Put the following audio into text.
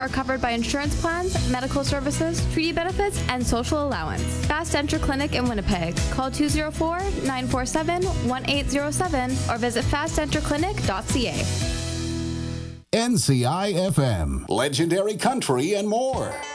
are covered by insurance plans, medical services, treaty benefits, and social allowance. Fast Denture Clinic in Winnipeg. Call 204-947-1807 or visit fastdentureclinic.ca. NCI FM, legendary country and more.